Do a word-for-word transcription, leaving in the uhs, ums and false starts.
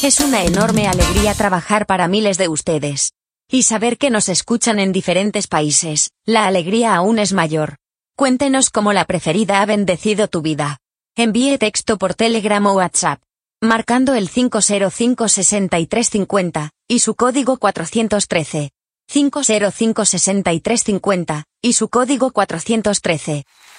Es una enorme alegría trabajar para miles de ustedes. Y saber que nos escuchan en diferentes países, la alegría aún es mayor. Cuéntenos cómo la preferida ha bendecido tu vida. Envíe texto por Telegram o WhatsApp, marcando el cinco cero cinco, sesenta y tres cincuenta, y su código cuatrocientos trece. cinco cero cinco, sesenta y tres cincuenta, y su código cuatrocientos trece.